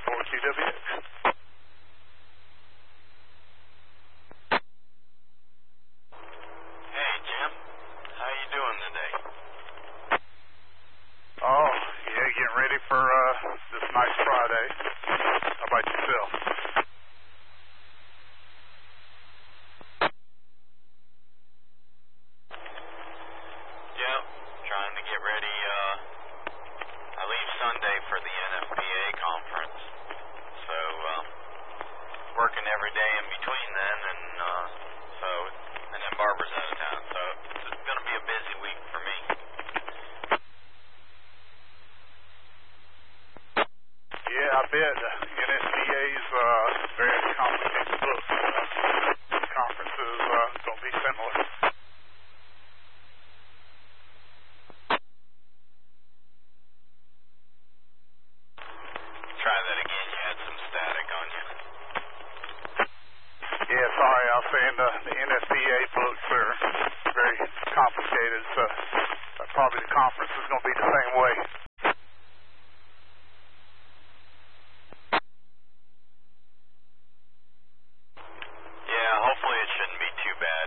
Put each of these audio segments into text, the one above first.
QWX. Hey, Jim. How you doing today? Oh, yeah, getting ready for this nice Friday. How about yourself? Yeah, trying to get ready. I leave Sunday for the NFPA conference, so working every day in between then, and then Barbara's out of town, so it's going to be a busy week for me. Yeah, I bet. NSPA's very complicated book. Conference is going to be similar. Try that again. You had some static on you. Yeah, sorry, I was saying the NSPA books are very complicated, so probably the conference is going to be the same way. Yeah, hopefully it shouldn't be too bad.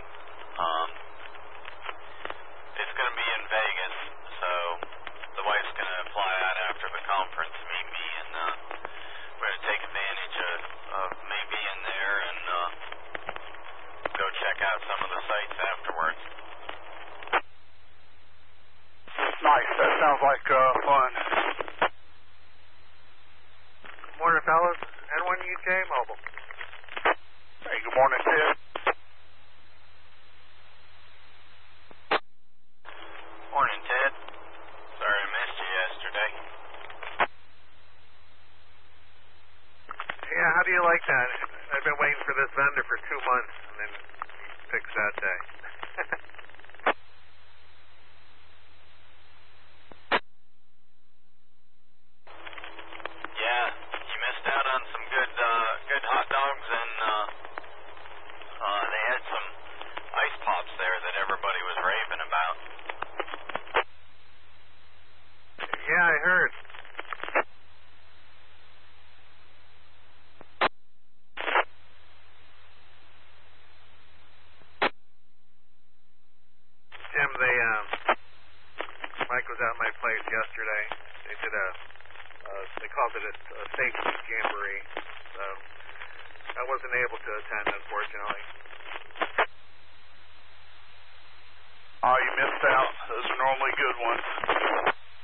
It's going to be in Vegas, so the wife's going to fly out after the conference, meet me, and we're going to take advantage of me being there and go check out some of the sites afterwards. Nice. That sounds like fun. Good morning, fellas. N1 UK Mobile. Hey, good morning, Ted. Morning, Ted. Sorry I missed you yesterday. Yeah, how do you like that? I've been waiting for this vendor for 2 months, and then he picks that day. Yeah, you missed out on some good hot dogs, and they had some ice pops there that everybody was raving about. Yeah, I heard. Jim, Mike was at my place yesterday. They did they called it a safety jamboree. So I wasn't able to attend, unfortunately. Oh, you missed out. Those are normally good ones.